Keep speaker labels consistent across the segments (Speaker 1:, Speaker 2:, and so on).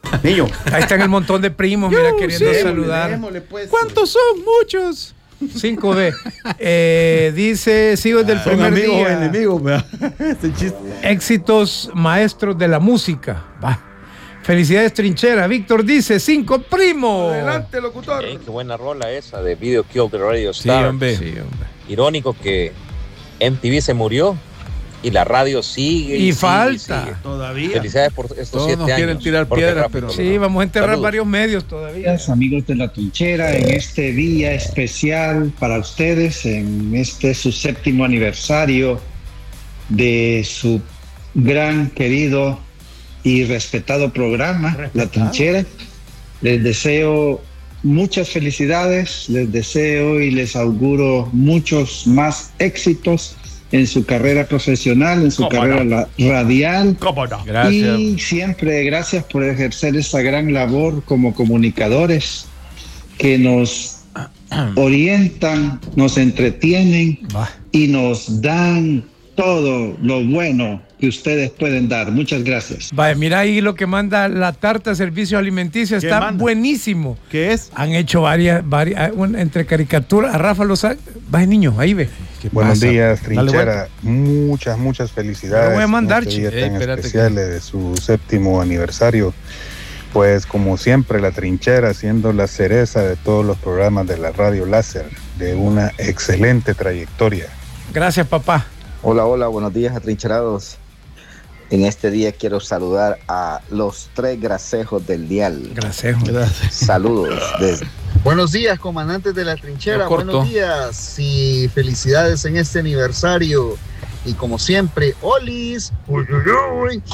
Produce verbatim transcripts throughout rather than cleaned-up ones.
Speaker 1: Niño.
Speaker 2: Ahí están el montón de primos, mira, queriendo sí, saludar.
Speaker 1: Démosle, pues.
Speaker 2: ¿Cuántos son? Muchos. cinco D. Eh, dice, sigo desde el primer
Speaker 1: amigos
Speaker 2: día.
Speaker 1: o enemigos, este chiste.
Speaker 2: Éxitos maestros de la música. Va. Felicidades, Trinchera. Víctor dice, cinco primos.
Speaker 1: Adelante, locutor.
Speaker 3: Hey, qué buena rola esa de Video Kill the Radio Star.
Speaker 4: Sí, hombre.
Speaker 2: Sí, hombre.
Speaker 3: Irónico que M T V se murió y la radio sigue.
Speaker 2: Y,
Speaker 3: y
Speaker 2: falta.
Speaker 3: sigue.
Speaker 1: Todavía.
Speaker 3: Felicidades por estos
Speaker 4: Todos
Speaker 3: siete
Speaker 4: nos
Speaker 3: años.
Speaker 4: quieren tirar
Speaker 3: Jorge
Speaker 4: piedras,
Speaker 3: Rafa,
Speaker 4: pero-
Speaker 2: Sí, vamos a enterrar
Speaker 3: Saludos.
Speaker 2: varios medios todavía.
Speaker 5: Amigos de la Trinchera, en este día especial para ustedes, en este su séptimo aniversario de su gran, querido y respetado programa,
Speaker 2: Respetado.
Speaker 5: La Trinchera, les deseo muchas felicidades, les deseo y les auguro muchos más éxitos en su carrera profesional, en su
Speaker 1: ¿Cómo
Speaker 5: carrera
Speaker 1: no?
Speaker 5: la- radial.
Speaker 1: ¿Cómo no?
Speaker 4: Gracias.
Speaker 5: Y siempre gracias por ejercer esa gran labor como comunicadores que nos orientan, nos entretienen
Speaker 2: Va.
Speaker 5: y nos dan todo lo bueno que ustedes pueden dar. Muchas gracias.
Speaker 2: Vaya, mira ahí lo que manda la tarta servicio alimenticio,
Speaker 1: ¿Qué
Speaker 2: está
Speaker 1: manda?
Speaker 2: buenísimo.
Speaker 1: ¿Qué es?
Speaker 2: Han hecho varias, varias una- entre caricaturas, a Rafa lo sabe. Vaya, niño, ahí ve.
Speaker 4: ¿Qué
Speaker 6: Buenos
Speaker 4: pasa?
Speaker 6: días,
Speaker 4: Dale
Speaker 6: Trinchera. Muchas, muchas felicidades.
Speaker 2: Lo voy a mandar,
Speaker 6: en este día
Speaker 4: chico. Ey,
Speaker 6: tan
Speaker 4: espérate
Speaker 6: especial
Speaker 4: que-
Speaker 6: de su séptimo aniversario. Pues como siempre, la Trinchera siendo la cereza de todos los programas de la Radio Láser, de una excelente trayectoria.
Speaker 2: Gracias, papá.
Speaker 7: Hola, hola, buenos días, atrincherados. En este día quiero saludar a los tres grasejos del dial.
Speaker 2: Gracias.
Speaker 7: Saludos desde...
Speaker 8: Buenos días, comandantes de la trinchera.
Speaker 4: Ya cortó.
Speaker 8: Buenos días y felicidades en este aniversario. Y como siempre, Olis. Uy, uy, uy.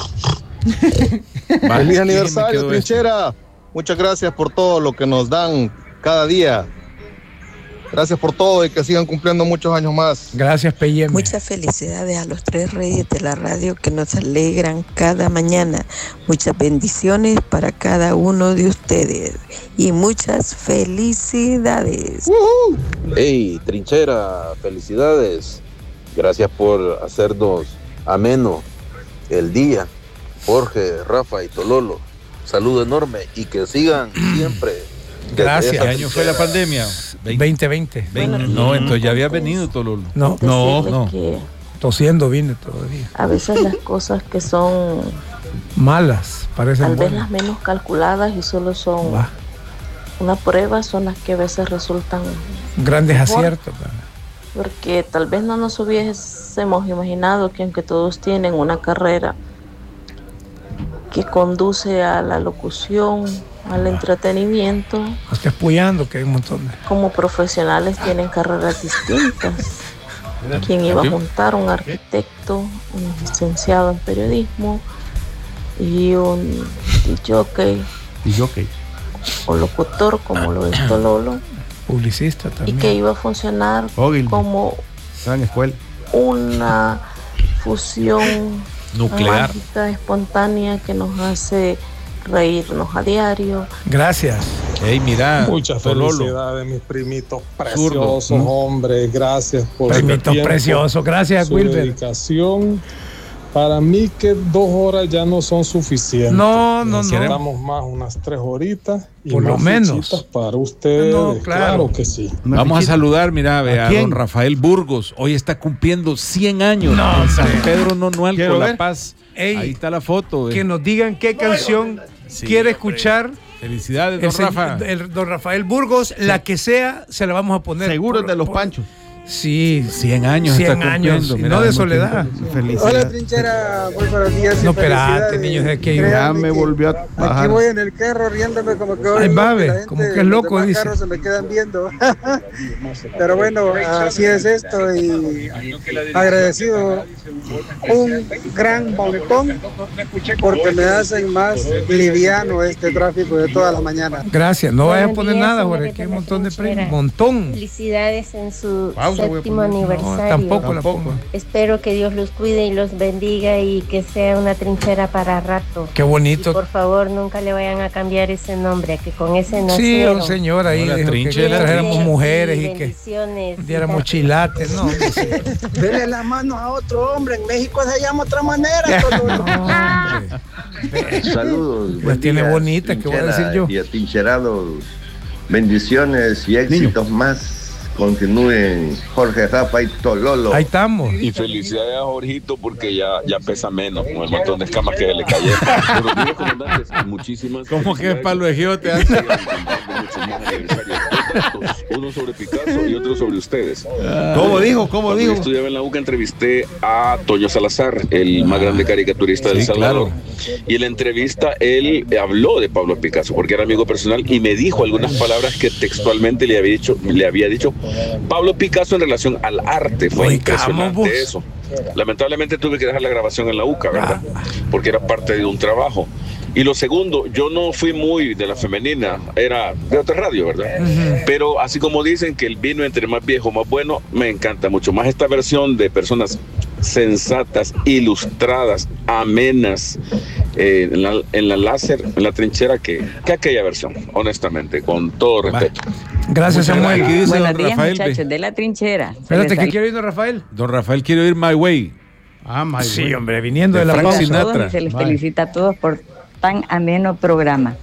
Speaker 4: Va,
Speaker 9: Feliz
Speaker 4: sí,
Speaker 9: aniversario,
Speaker 4: me quedó esto.
Speaker 9: Trinchera. Muchas gracias por todo lo que nos dan cada día. Gracias por todo y que sigan cumpliendo muchos años más.
Speaker 2: Gracias, P I M.
Speaker 10: Muchas felicidades a los tres reyes de la radio que nos alegran cada mañana. Muchas bendiciones para cada uno de ustedes y muchas felicidades.
Speaker 11: Hey, Trinchera, felicidades. Gracias por hacernos ameno el día. Jorge, Rafa y Tololo. Saludo enorme y que sigan siempre.
Speaker 2: Gracias.
Speaker 4: ¿Qué año fue la pandemia?
Speaker 2: veinte veinte.
Speaker 4: veinte. No, entonces ya había venido Tololo.
Speaker 2: No,
Speaker 4: No,
Speaker 12: Decirle
Speaker 4: no.
Speaker 12: que
Speaker 2: tosiendo vine todavía.
Speaker 12: a veces las cosas que son
Speaker 2: Malas, parecen
Speaker 12: tal vez
Speaker 2: buenas.
Speaker 12: las menos calculadas y solo son
Speaker 2: Va.
Speaker 12: una prueba son las que a veces resultan
Speaker 2: Grandes
Speaker 12: mejor,
Speaker 2: aciertos. ¿verdad?
Speaker 12: porque tal vez no nos hubiésemos imaginado que aunque todos tienen una carrera que conduce a la locución, al entretenimiento,
Speaker 2: No estés puyando, que hay un montón de.
Speaker 12: como profesionales tienen carreras distintas. ¿Quién iba a juntar un arquitecto, un licenciado en periodismo y un jockey
Speaker 4: Y yo qué.
Speaker 12: o locutor como lo es Tololo?
Speaker 2: Publicista
Speaker 12: Y
Speaker 2: también.
Speaker 12: que iba a funcionar
Speaker 4: Ogilvy.
Speaker 12: como
Speaker 4: Gran escuela.
Speaker 12: una fusión
Speaker 4: Nuclear.
Speaker 12: mágica, espontánea, que nos hace reírnos a diario.
Speaker 2: Gracias.
Speaker 4: Ey, mira,
Speaker 13: Muchas
Speaker 4: Tololo.
Speaker 13: felicidades, mis primitos
Speaker 4: Zurdo,
Speaker 13: preciosos,
Speaker 4: ¿no?
Speaker 13: hombre. Gracias por su
Speaker 2: Primito
Speaker 13: tiempo,
Speaker 2: precioso. Gracias,
Speaker 13: su
Speaker 2: Wilber.
Speaker 13: dedicación. Para mí que dos horas ya no son suficientes.
Speaker 2: No, no, no.
Speaker 13: Necesitamos más, unas tres horitas. Y
Speaker 2: Por lo
Speaker 13: más
Speaker 2: menos.
Speaker 13: fichitas para ustedes.
Speaker 2: No, claro.
Speaker 13: claro. que sí.
Speaker 4: Vamos a saludar, mira, ve,
Speaker 1: ¿A
Speaker 4: a
Speaker 1: quién?
Speaker 4: don Rafael Burgos. Hoy está cumpliendo cien años
Speaker 2: No,
Speaker 4: en San
Speaker 2: hombre.
Speaker 4: Pedro Nonualco,
Speaker 1: Quiero
Speaker 4: La
Speaker 1: ver.
Speaker 4: Paz.
Speaker 2: Ey,
Speaker 4: Ahí está la foto.
Speaker 2: que
Speaker 4: eh.
Speaker 2: nos digan qué canción
Speaker 4: Sí,
Speaker 2: quiere
Speaker 4: hombre.
Speaker 2: escuchar
Speaker 4: Felicidades,
Speaker 2: el,
Speaker 4: don
Speaker 2: señor-
Speaker 4: Rafa.
Speaker 2: el don Rafael Burgos. La que sea, se la vamos a poner.
Speaker 1: Seguros
Speaker 2: Por-
Speaker 1: de los
Speaker 2: por-
Speaker 1: panchos.
Speaker 2: Sí,
Speaker 4: cien años
Speaker 2: cien
Speaker 4: está
Speaker 2: años.
Speaker 4: cumpliendo.
Speaker 2: Y
Speaker 4: mira,
Speaker 2: no de
Speaker 4: mucho
Speaker 2: soledad.
Speaker 4: tiempo.
Speaker 9: Hola, Trinchera. Muy buenos días.
Speaker 2: No, espérate, niños, es que
Speaker 1: Ya me volvió a
Speaker 9: Aquí
Speaker 1: bajar.
Speaker 9: voy en el carro riéndome como que
Speaker 2: Ay,
Speaker 9: hoy
Speaker 2: babe,
Speaker 9: la gente,
Speaker 2: como que es
Speaker 9: los
Speaker 2: loco,
Speaker 9: demás
Speaker 2: dice.
Speaker 9: carros se me quedan viendo. Pero bueno, así es esto y agradecido un gran montón porque me hacen más liviano este tráfico de todas las mañanas.
Speaker 2: Gracias. No vayas a
Speaker 14: Buenos
Speaker 2: poner
Speaker 14: días,
Speaker 2: nada,
Speaker 14: señores
Speaker 2: Jorge. Que hay
Speaker 14: de
Speaker 2: un
Speaker 14: la
Speaker 2: montón de
Speaker 14: trinchera.
Speaker 2: premios. Montón.
Speaker 14: Felicidades en su
Speaker 4: Pausa.
Speaker 1: ponga, voy a
Speaker 14: séptimo
Speaker 1: poner.
Speaker 14: aniversario.
Speaker 2: No, tampoco la
Speaker 1: Tampoco.
Speaker 2: pongo.
Speaker 14: Espero que Dios los cuide y los bendiga y que sea una trinchera para rato.
Speaker 2: Qué bonito.
Speaker 14: Y por favor, nunca le vayan a cambiar ese nombre, que con ese
Speaker 2: Sí,
Speaker 14: nacieron.
Speaker 2: un señor ahí
Speaker 4: No, la
Speaker 2: dijo que
Speaker 4: trinchera.
Speaker 2: trajéramos mujeres y que
Speaker 14: bendiciones.
Speaker 2: diéramos chilates, ¿no? hombre, sí.
Speaker 9: Dele la mano a otro hombre. En México se llama otra manera.
Speaker 2: Hombre.
Speaker 15: Saludos.
Speaker 2: La
Speaker 15: buen
Speaker 2: tiene
Speaker 15: día,
Speaker 2: bonita, ¿qué voy a
Speaker 15: trinchera
Speaker 2: decir yo?
Speaker 15: Y atrincherados. Bendiciones y éxitos más. Continúen Jorge, Rafa y Tololo.
Speaker 2: Ahí estamos.
Speaker 16: Y felicidades a Jorgito porque ya, ya pesa menos con el montón de escamas que le cayeron. Buenos días, comandantes. Muchísimas
Speaker 4: ¿Cómo que es palo de giote?
Speaker 16: Uno sobre Picasso y otro sobre ustedes.
Speaker 1: ¿Cómo dijo? ¿Cómo
Speaker 16: Cuando
Speaker 1: dijo?
Speaker 16: yo estudiaba en la U C A entrevisté a Toño Salazar, el más grande caricaturista del
Speaker 4: Sí,
Speaker 16: Salvador.
Speaker 4: claro.
Speaker 16: Y en la entrevista él habló de Pablo Picasso porque era amigo personal y me dijo algunas palabras que textualmente le había dicho, le había dicho Pablo Picasso en relación al arte. Fue
Speaker 2: Oiga,
Speaker 16: impresionante
Speaker 2: vos.
Speaker 16: eso. Lamentablemente tuve que dejar la grabación en la U C A, ¿verdad? Porque era parte de un trabajo. Y lo segundo, yo no fui muy de la femenina, era de otra radio, ¿verdad? Uh-huh. Pero así como dicen que el vino entre más viejo, más bueno, me encanta mucho más esta versión de personas sensatas, ilustradas, amenas, eh, en, la, en la láser, en la trinchera, que, que aquella versión, honestamente, con todo respeto.
Speaker 2: Gracias, Samuel.
Speaker 4: Aquí dice
Speaker 17: Buenos
Speaker 4: don
Speaker 17: días,
Speaker 4: Rafael.
Speaker 17: muchachos, de la trinchera.
Speaker 2: Espérate, ¿qué quiere ir, don Rafael?
Speaker 4: Don Rafael quiere oír My Way.
Speaker 2: Ah, My sí, Way. Hombre, viniendo de,
Speaker 4: de
Speaker 2: la
Speaker 4: Frank
Speaker 2: pausa.
Speaker 4: Sinatra.
Speaker 17: Se les felicita a todos por tan ameno programa.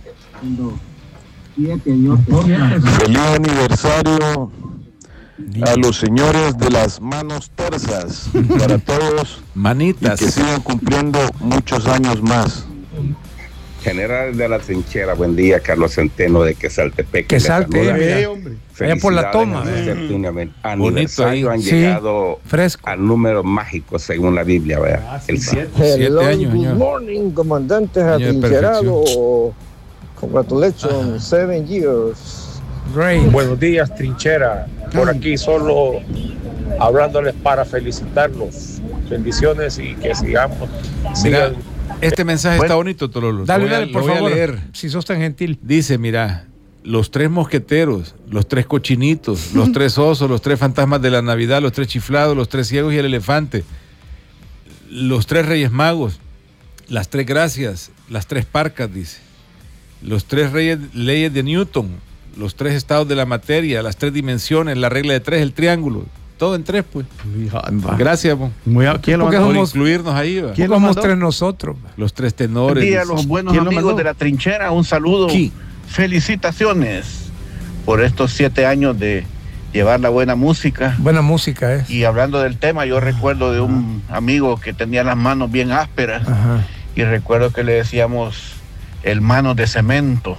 Speaker 18: Feliz aniversario a los señores de las manos tersas, para todos.
Speaker 4: Manitas.
Speaker 18: Y que sigan cumpliendo muchos años más.
Speaker 19: General de la Trinchera, buen día, Carlos Centeno de Quesaltepec.
Speaker 2: Que salte, eh, hombre. Allá por la toma.
Speaker 19: Eh. Aniversario han
Speaker 2: sí,
Speaker 19: llegado
Speaker 2: fresco.
Speaker 19: al número mágico según la Biblia, ¿verdad?
Speaker 2: Ah, sí,
Speaker 19: el
Speaker 2: siete,
Speaker 19: siete
Speaker 9: años, good morning, comandantes atrincherados. Congratulations, seven years.
Speaker 2: Great.
Speaker 20: Buenos días, Trinchera. Por aquí solo hablándoles para felicitarlos. Bendiciones y que sigamos.
Speaker 4: Mira,
Speaker 20: sigan.
Speaker 4: este mensaje
Speaker 20: Bueno,
Speaker 4: está bonito, Tololo.
Speaker 2: Dale,
Speaker 4: Lo voy a-
Speaker 2: dale, por
Speaker 4: lo voy a
Speaker 2: favor.
Speaker 4: leer.
Speaker 2: Si sos tan gentil.
Speaker 4: Dice, mira, los tres mosqueteros, los tres cochinitos, los tres osos, los tres fantasmas de la Navidad, los tres chiflados, los tres ciegos y el elefante, los tres reyes magos, las tres gracias, las tres parcas, dice, los tres reyes, leyes de Newton, los tres estados de la materia, las tres dimensiones, la regla de tres, el triángulo, todo en tres, pues. Gracias, po.
Speaker 1: Muy a- ¿Quién lo
Speaker 4: Porque
Speaker 1: mandó?
Speaker 4: somos incluirnos ahí, va.
Speaker 1: ¿Quién lo
Speaker 2: Somos
Speaker 1: mandó?
Speaker 2: tres nosotros.
Speaker 4: Los tres tenores.
Speaker 21: Buen día,
Speaker 4: dice.
Speaker 21: los buenos
Speaker 1: ¿Quién lo
Speaker 21: amigos
Speaker 1: mandó?
Speaker 21: de la trinchera. Un saludo.
Speaker 4: ¿Quién?
Speaker 21: Felicitaciones por estos siete años de llevar la buena música.
Speaker 2: Buena música, ¿eh?
Speaker 21: Y hablando del tema, yo recuerdo de un amigo que tenía las manos bien ásperas.
Speaker 2: Ajá.
Speaker 21: Y recuerdo que le decíamos el mano de cemento.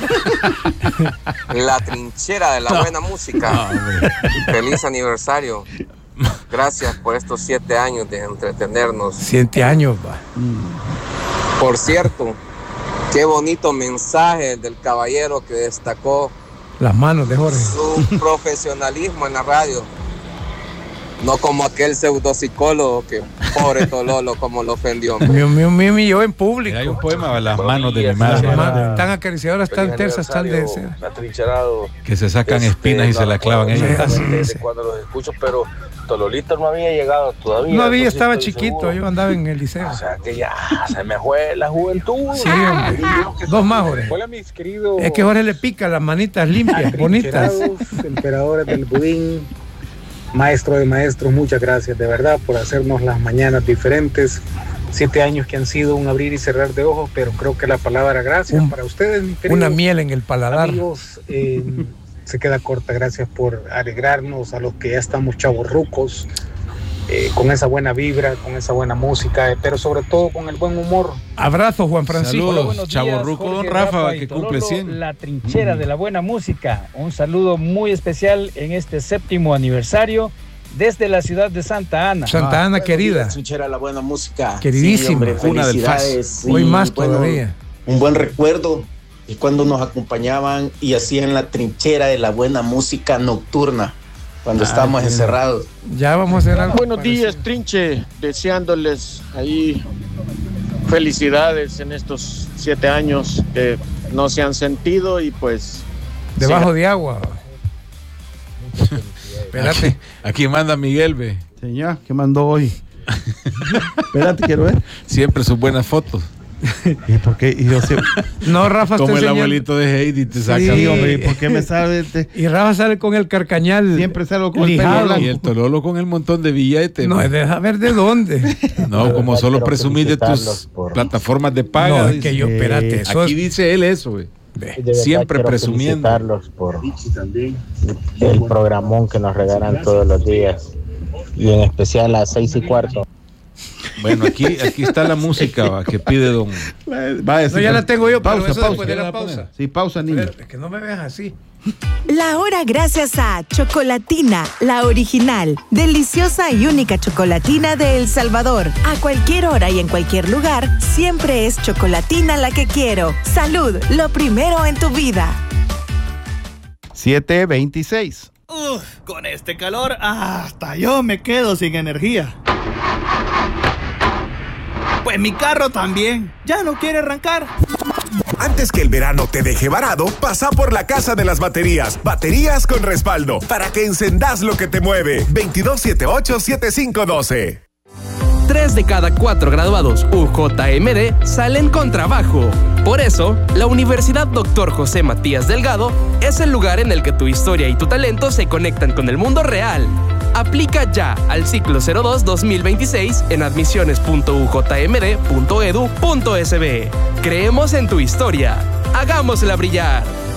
Speaker 3: La trinchera de la buena música. Feliz aniversario. Gracias por estos siete años de entretenernos.
Speaker 2: Siete años, va.
Speaker 3: Por cierto, qué bonito mensaje del caballero que destacó
Speaker 2: Las manos de Jorge.
Speaker 3: su profesionalismo en la radio. No como aquel pseudopsicólogo que, pobre Tololo, como lo ofendió. hombre.
Speaker 2: Mío, mío, mío, mío, yo en público.
Speaker 4: Hay un poema, las
Speaker 3: Buenos
Speaker 4: manos de mi
Speaker 3: días,
Speaker 4: madre.
Speaker 2: Las
Speaker 3: Trinchera.
Speaker 2: manos tan acariciadoras, tan
Speaker 3: Feliz
Speaker 2: tersas, tan de
Speaker 3: aniversario,
Speaker 2: seda.
Speaker 3: atrincherado.
Speaker 4: Que se sacan
Speaker 3: Este,
Speaker 4: espinas y se
Speaker 3: no
Speaker 4: la
Speaker 3: recuerdo
Speaker 4: clavan ellos.
Speaker 3: exactamente
Speaker 2: Sí,
Speaker 3: de
Speaker 2: sí.
Speaker 3: cuando los escucho, pero Tololito no había llegado todavía.
Speaker 2: No había,
Speaker 3: entonces
Speaker 2: estaba
Speaker 3: estoy
Speaker 2: chiquito,
Speaker 3: seguro.
Speaker 2: yo andaba en el liceo.
Speaker 3: O sea que ya se me fue la juventud.
Speaker 2: Sí, hombre. Dos más, Jorge.
Speaker 20: Hola, mis queridos.
Speaker 2: Es que Jorge le pica las manitas limpias, bonitas.
Speaker 20: Atrincherados, emperadores del budín, maestro de maestros, muchas gracias de verdad por hacernos las mañanas diferentes. Siete años que han sido un abrir y cerrar de ojos, pero creo que la palabra gracias
Speaker 2: Un-
Speaker 20: para ustedes, mis queridos
Speaker 2: Una miel en el paladar.
Speaker 20: amigos, eh, se queda corta. Gracias por alegrarnos a los que ya estamos chavorrucos, eh, con esa buena vibra, con esa buena música, eh, pero sobre todo con el buen humor.
Speaker 2: Abrazo, Juan Francisco.
Speaker 4: Saludos,
Speaker 22: buenos días,
Speaker 4: chavorruco don
Speaker 22: Jorge,
Speaker 4: Rafa,
Speaker 22: Rafa y
Speaker 4: que
Speaker 22: Tololo,
Speaker 4: cumple cien.
Speaker 22: La trinchera de la buena música. Un saludo muy especial en este séptimo aniversario desde la ciudad de Santa Ana.
Speaker 2: Santa Ana, querida.
Speaker 23: Trinchera de la buena música.
Speaker 2: Queridísima.
Speaker 23: Sí, hombre,
Speaker 4: Cuna del Faz.
Speaker 23: felicidades.
Speaker 2: Hoy
Speaker 23: Y,
Speaker 2: más
Speaker 23: bueno,
Speaker 2: todavía.
Speaker 23: Un buen recuerdo y cuando nos acompañaban y hacían la trinchera de la buena música nocturna cuando
Speaker 2: Ah,
Speaker 23: estábamos
Speaker 2: bien.
Speaker 23: encerrados.
Speaker 2: Ya vamos a hacer algo.
Speaker 24: Buenos
Speaker 2: parecido.
Speaker 24: días, Trinche, deseándoles ahí felicidades en estos siete años que no se han sentido y pues
Speaker 2: Debajo de agua. Espérate.
Speaker 4: Aquí, aquí manda Miguel, ve.
Speaker 1: Señor, ¿qué mandó hoy? Espérate, quiero ver.
Speaker 4: Siempre sus buenas fotos.
Speaker 1: ¿Y por qué? Y yo siempre...
Speaker 2: No, Rafa
Speaker 4: Como el
Speaker 2: enseñando.
Speaker 4: abuelito de Heidi te saca.
Speaker 1: Sí, hombre, ¿y por qué me sale este?
Speaker 2: Y Rafa sale con el carcañal.
Speaker 1: Siempre salgo con
Speaker 2: lijado.
Speaker 1: el pelo blanco.
Speaker 4: Y el Tololo con el montón de billetes.
Speaker 2: No,
Speaker 4: man.
Speaker 2: deja ver de dónde.
Speaker 4: No, como solo
Speaker 5: quiero
Speaker 4: presumir de tus
Speaker 5: felicitarlos por-
Speaker 4: plataformas de paga.
Speaker 2: No, es
Speaker 4: dice.
Speaker 2: que yo, espérate, eso
Speaker 4: Aquí
Speaker 2: es-
Speaker 4: dice él eso, güey.
Speaker 5: De verdad
Speaker 4: Siempre
Speaker 5: quiero
Speaker 4: presumiendo.
Speaker 5: felicitarlos por el programón que nos regalan todos los días y en especial a seis y cuarto.
Speaker 4: Bueno, aquí, aquí está la música va, que pide don.
Speaker 1: Vaya,
Speaker 2: No,
Speaker 1: sí,
Speaker 2: ya la tengo yo, pero
Speaker 1: pausa,
Speaker 2: eso
Speaker 1: pausa.
Speaker 2: después de la pausa.
Speaker 1: Sí, pausa, niño.
Speaker 2: Espérate, que no me veas así.
Speaker 6: La hora gracias a Chocolatina, la original, deliciosa y única chocolatina de El Salvador. A cualquier hora y en cualquier lugar, siempre es Chocolatina la que quiero. Salud, lo primero en tu vida.
Speaker 1: siete veintiséis.
Speaker 7: Uf, con este calor, hasta yo me quedo sin energía. Pues mi carro también, ya no quiere arrancar.
Speaker 8: Antes que el verano te deje varado, pasa por la Casa de las Baterías. Baterías con respaldo, para que encendás lo que te mueve. veintidós setenta y ocho, setenta y cinco doce.
Speaker 25: Tres de cada cuatro graduados U J M D salen con trabajo. Por eso, la Universidad doctor José Matías Delgado es el lugar en el que tu historia y tu talento se conectan con el mundo real. Aplica ya al ciclo cero dos dos mil veintiséis en admisiones punto u j m d punto e d u punto s b. Creemos en tu historia. Hagámosla brillar.